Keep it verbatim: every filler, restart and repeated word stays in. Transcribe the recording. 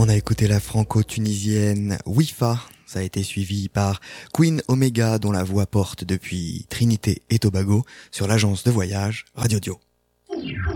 On a écouté la franco-tunisienne Wifa. Ça a été suivi par Queen Omega, dont la voix porte depuis Trinité et Tobago sur l'agence de voyage Radio Dio.